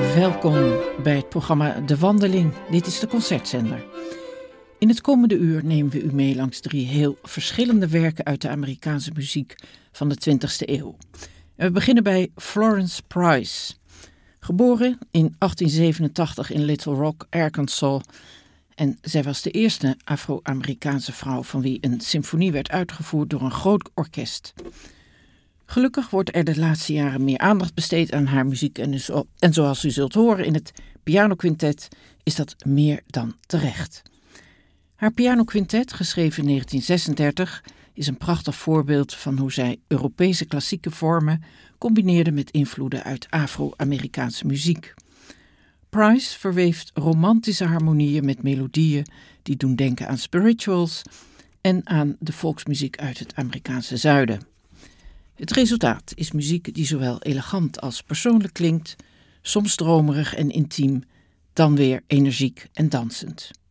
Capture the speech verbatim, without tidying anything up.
Welkom bij het programma De Wandeling. Dit is de concertzender. In het komende uur nemen we u mee langs drie heel verschillende werken uit de Amerikaanse muziek van de twintigste eeuw. En we beginnen bij Florence Price. Geboren in achttien zevenentachtig in Little Rock, Arkansas. En zij was de eerste Afro-Amerikaanse vrouw van wie een symfonie werd uitgevoerd door een groot orkest. Gelukkig wordt er de laatste jaren meer aandacht besteed aan haar muziek. En, dus, en zoals u zult horen in het pianoquintet is dat meer dan terecht. Haar pianoquintet, geschreven in negentien zesendertig, is een prachtig voorbeeld van hoe zij Europese klassieke vormen combineerde met invloeden uit Afro-Amerikaanse muziek. Price verweeft romantische harmonieën met melodieën die doen denken aan spirituals en aan de volksmuziek uit het Amerikaanse zuiden. Het resultaat is muziek die zowel elegant als persoonlijk klinkt, soms dromerig en intiem, dan weer energiek en dansend.